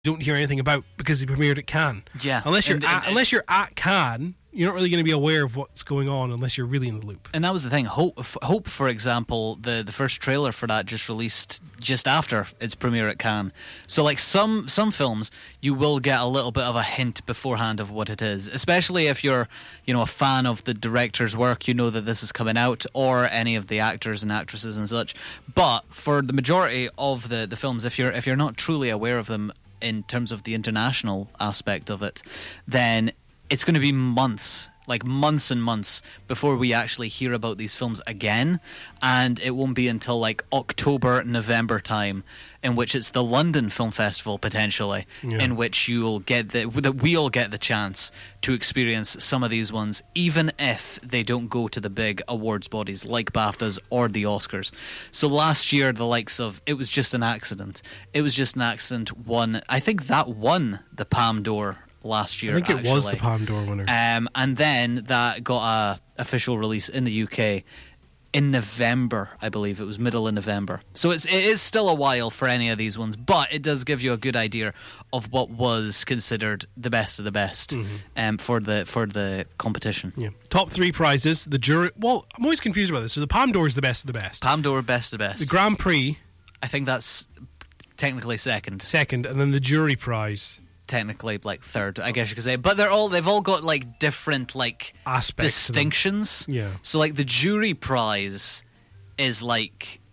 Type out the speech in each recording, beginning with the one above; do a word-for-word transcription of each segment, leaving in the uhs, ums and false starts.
don't hear anything about because they premiered at Cannes. Yeah. Unless you're And- at, and- unless you're at Cannes, you're not really going to be aware of what's going on unless you're really in the loop. And that was the thing. Hope, Hope, for example, the, the first trailer for that just released just after its premiere at Cannes. So, like some some films, you will get a little bit of a hint beforehand of what it is. Especially if you're, you know, a fan of the director's work, you know that this is coming out, or any of the actors and actresses and such. But for the majority of the, the films, if you're if you're not truly aware of them in terms of the international aspect of it, then it's going to be months, like months and months before we actually hear about these films again. And it won't be until like October, November time, in which it's the London Film Festival potentially, Yeah. in which you'll get the that we'll get the chance to experience some of these ones, even if they don't go to the big awards bodies like BAFTAs or the Oscars. So last year, the likes of It Was Just an Accident, It Was Just an Accident won. I think that won the Palme d'Or last year. I think it actually. was the Palme d'Or winner. Um, and then that got a official release in the U K in November, I believe. It was middle of November. So it's, it is still a while for any of these ones, but it does give you a good idea of what was considered the best of the best Mm-hmm. um, for the for the competition. Yeah. Top three prizes. The jury. Well, I'm always confused about this. So the Palme d'Or is the best of the best. Palme d'Or, best of the best. The Grand Prix, I think that's technically second. second, and then the jury prize. Technically, like third, I guess you could say. But they're all they've all got like different like Aspects to them. distinctions. Yeah. So like the jury prize is like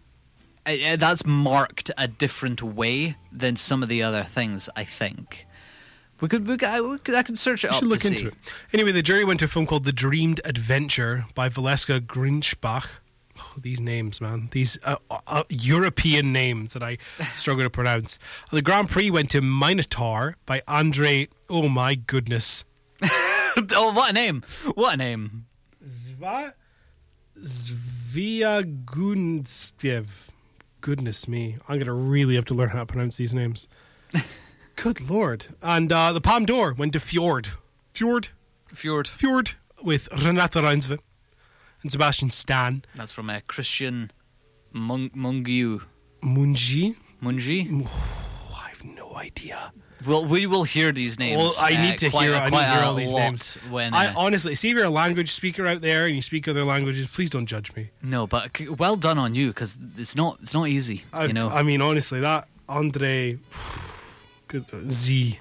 uh, uh, that's marked a different way than some of the other things. I think we could. We could, I, we could I could search it You up should look to into see. it. Anyway, the jury went to a film called The Dreamed Adventure by Valeska Grinchbach. Oh, these names, man. These uh, uh, European names that I struggle to pronounce. The Grand Prix went to Minotaur by Andre... Oh, my goodness. Oh, what a name! What a name! Zva... Zviagunstiev. Goodness me. I'm going to really have to learn how to pronounce these names. Good Lord. And uh, the Palme d'Or went to Fjord. Fjord? Fjord. Fjord with Renate Reinsve and Sebastian Stan. That's from uh, Christian Mung- Mungiu. Munji? Mungi. Oh, I have no idea. Well, we will hear these names. Well, I uh, need to quite hear, a- I need quite to hear a all these lot names. When, I uh, honestly, see if you're a language speaker out there and you speak other languages, please don't judge me. No, but c- well done on you, because it's not it's not easy. I've, you know. I mean, honestly, that Andre good, Z.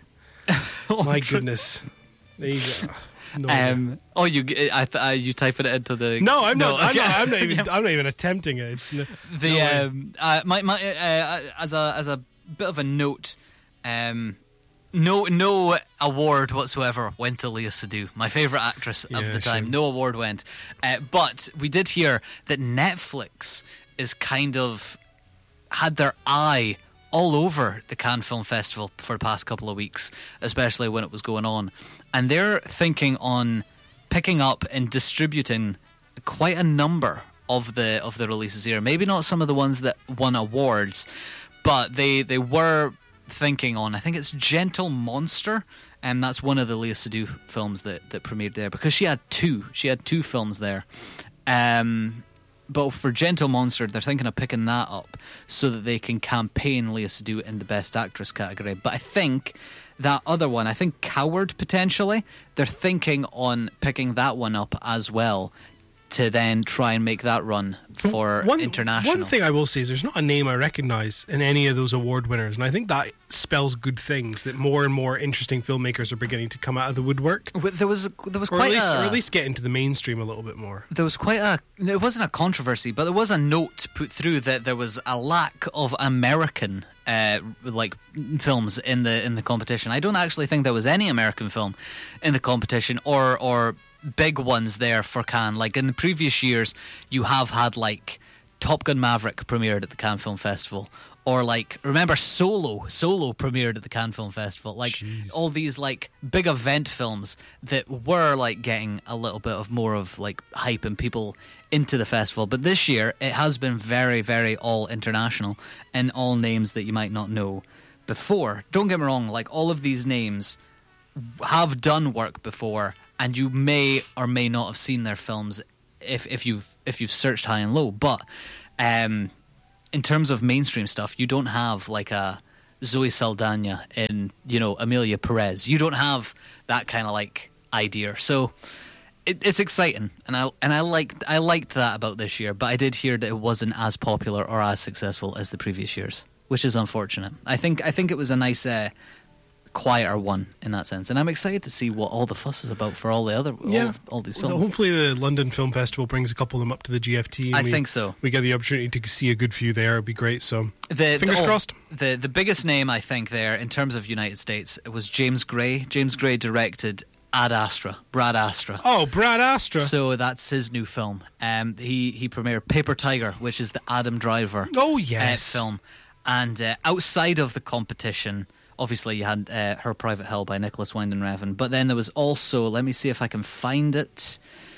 My goodness. There you go. No, Um, oh, you I th- uh, you typing it into the no, I'm not. I'm, okay. not I'm not even. I'm not even attempting it. It's n- the no way. um, uh, my my uh, as a as a bit of a note, um, no no award whatsoever went to Léa Seydoux, my favourite actress of Yeah, the time. shame. No award went, uh, but we did hear that Netflix is kind of had their eye all over the Cannes Film Festival for the past couple of weeks, especially when it was going on. And they're thinking on picking up and distributing quite a number of the of the releases here. Maybe not some of the ones that won awards, but they, they were thinking on, I think it's Gentle Monster, and that's one of the Léa Seydoux films that, that premiered there, because she had two. She had two films there. Um... But for Gentle Monster, they're thinking of picking that up so that they can campaign Léa Seydoux in the Best Actress category. But I think that other one, I think Coward potentially, they're thinking on picking that one up as well to then try and make that run for one, international. One thing I will say is there's not a name I recognise in any of those award winners, and I think that spells good things, that more and more interesting filmmakers are beginning to come out of the woodwork. But There was there was Or at, quite least, a, or at least get into the mainstream a little bit more. There was quite a. It wasn't a controversy, but there was a note put through that there was a lack of American uh, like films in the in the competition. I don't actually think there was any American film in the competition, or or big ones there for Cannes. Like in the previous years, you have had like Top Gun Maverick premiered at the Cannes Film Festival. Or like, remember Solo? Solo premiered at the Cannes Film Festival. Like Jeez. all these like big event films that were like getting a little bit of more of like hype and people into the festival. But this year it has been very, very all international and all names that you might not know before. Don't get me wrong, like all of these names have done work before, and you may or may not have seen their films if if you've if you've searched high and low. But um in terms of mainstream stuff, you don't have like a Zoe Saldana in, you know, Amelia Perez. You don't have that kind of like idea. So it, it's exciting, and I and I liked I liked that about this year. But I did hear that it wasn't as popular or as successful as the previous years, which is unfortunate. I think I think it was a nice. Uh, quieter one in that sense, and I'm excited to see what all the fuss is about for all the other yeah. all, of, all these films. Well, hopefully the London Film Festival brings a couple of them up to the G F T. I we, think so. We get the opportunity to see a good few there. It'd be great. So the, fingers the, oh, crossed. The the biggest name I think there in terms of United States was James Gray. James Gray directed Ad Astra, Brad Astra. Oh, Brad Astra. So that's his new film. Um, he he premiered Paper Tiger, which is the Adam Driver. Oh uh, yes, film. And uh, outside of the competition, obviously you had uh, Her Private Hell by Nicholas Winding Refn, but then there was also, let me see if I can find it,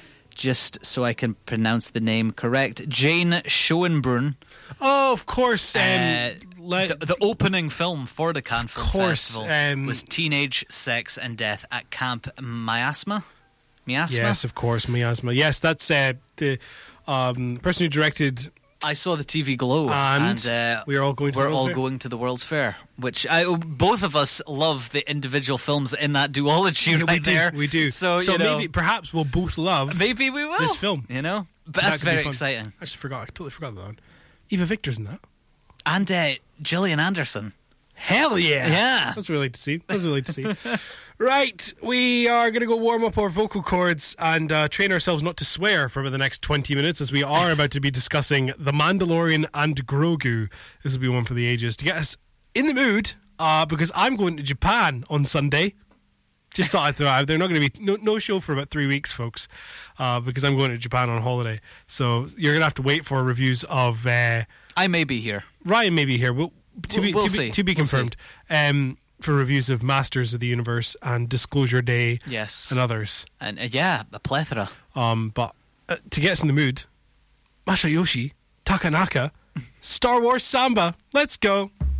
just so I can pronounce the name correct, Jane Schoenbrunn. Oh, of course. Um, uh, le- the, the opening film for the Cannes Film course, Festival um, was Teenage Sex and Death at Camp Miasma. Miasma? Yes, of course, Miasma. Yes, that's uh, the um, person who directed. I saw the T V Glow, and, and uh, we're all going to we're the World all Fair. going to the World's Fair, which I, both of us love the individual films in that duology Yeah, right we do, there. we do. So, so you know, maybe, perhaps, we'll both love maybe we will this film. You know, but That that's could be very fun. exciting. I just forgot. I totally forgot that one. Eva Victor's in that. And uh, Gillian Anderson. Hell yeah! Yeah. That's really to see. That's really to see. Right, we are going to go warm up our vocal cords and uh, train ourselves not to swear for the next twenty minutes, as we are about to be discussing The Mandalorian and Grogu. This will be one for the ages to get us in the mood, uh, because I'm going to Japan on Sunday. Just thought I'd throw out. They're not going to be no, no show for about three weeks, folks, uh, because I'm going to Japan on holiday. So you're going to have to wait for reviews of. Uh, I may be here. Ryan may be here. We'll, to, We'll- be, we'll to, see. be, to be We'll see. confirmed. Um, for reviews of Masters of the Universe and Disclosure Day Yes, and others. and uh, yeah, a plethora. Um, but uh, to get us in the mood, Masayoshi Takanaka, Star Wars Samba. Let's go.